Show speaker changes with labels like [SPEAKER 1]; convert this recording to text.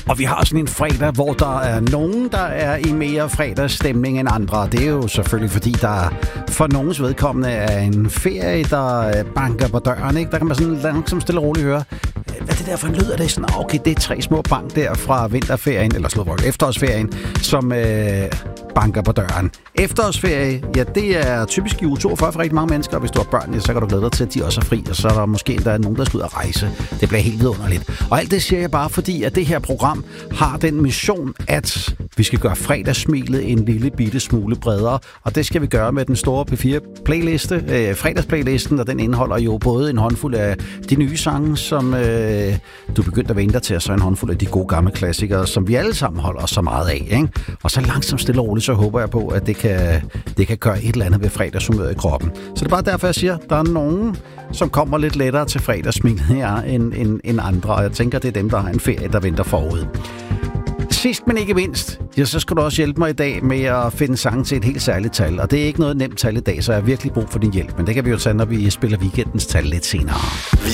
[SPEAKER 1] Og vi har sådan en fredag, hvor der er nogen, der er i mere fredagsstemning end andre. Det er jo selvfølgelig, fordi der for nogens vedkommende er en ferie, der banker på døren. Ikke? Der kan man sådan langsomt stille og roligt høre, hvad det der for en lyd? Er det sådan, okay, det er 3 små bank der fra vinterferien, eller efterårsferien, som banker på døren. Efterårsferie, ja, det er typisk i uge 42 for rigtig mange mennesker, og hvis du har børn, ja, så kan du glæde dig til, at de også er fri, og så er der måske endda nogen, der skal ud og rejse. Det bliver helt vidunderligt. Og alt det siger jeg bare, fordi at det her program har den mission, at vi skal gøre fredagssmilet en lille bitte smule bredere, og det skal vi gøre med den store P4-playliste, fredagsplaylisten, og den indeholder jo både en håndfuld af de nye sange, som du begyndte at vente til, og så en håndfuld af de gode gamle klassikere, som vi alle sammen holder så meget af. Ikke? Og så langsomt stille og roligt, så håber jeg på, at det kan gøre et eller andet ved fredagshumøret i kroppen. Så det er bare derfor, jeg siger, at der er nogen, som kommer lidt lettere til fredagssmilet her end andre, og jeg tænker, det er dem, der har en ferie, der venter forud. Sidst, men ikke mindst, ja, så skal du også hjælpe mig i dag med at finde sange til et helt særligt tal. Og det er ikke noget nemt tal i dag, så jeg har virkelig brug for din hjælp. Men det kan vi jo tage, når vi spiller weekendens tal lidt senere.